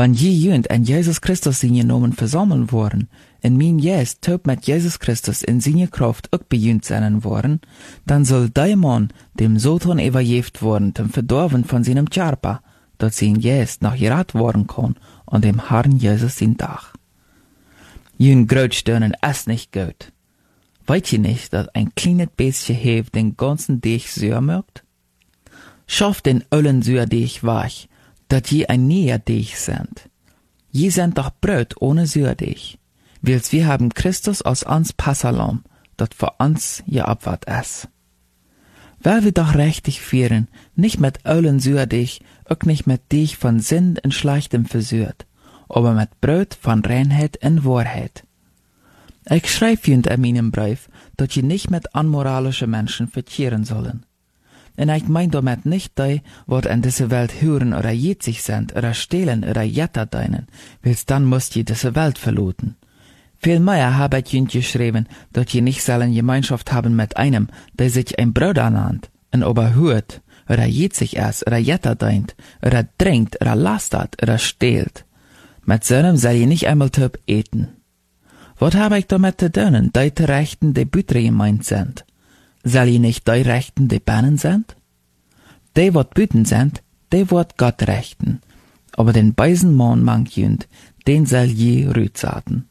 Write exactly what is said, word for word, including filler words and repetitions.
Wann je jünd en Jesus Christus in je Nomen versammeln worden, en min jes töp met Jesus Christus in seine Kraft ook bejünd sein worden, dann soll der Mann dem Soton evangeliert worden, dem Verdorven von seinem Tjarpa, dat sein jes noch gerat worden kann, an dem Herrn Jesus in Dach. Jün Grötstönen ist nicht gut. Weißt ihr nicht, dass ein kleines bisschen Hefe den ganzen Deich süß mögt? Schafft den ollen süß Deich weich, dat je ein näher Deich sind. Je sind doch Brot ohne süß Deich. Wils wir haben Christus als ans Passalam, dat für uns je abwart ist. Weil wir doch richtig führen, nicht mit ollen süß Deich, auch nicht mit Deich von Sinn und Schlechtem versührt, aber mit Brot von Reinheit und Wahrheit. Ich schreibe jünd in meinem Brief, dat je nicht mit unmoralische Menschen verkehren sollen. Und ich mein damit nicht die, wat in dieser Welt hören oder jetzig sind, oder stehlen oder jetter deinen, wils dann musst je diese Welt verloten. Vielmehr habe ich jünd geschrieben, dat je nicht sollen Gemeinschaft haben mit einem, der sich ein Bruder nannt, und aber hört, oder jetzig ist, oder jetter deint, oder trinkt, oder lastert, oder stehlt. Mit so einem soll je nicht einmal töp eten. Wat habe ich damit zu tun, die te Rechten, die Bütre gemeint sind? Soll je nicht die Rechten, die Bannen sind? Die, wat Büten sind, die wird Gott rechten. Aber den beisen Mann mang jünd, den soll je rütsaten.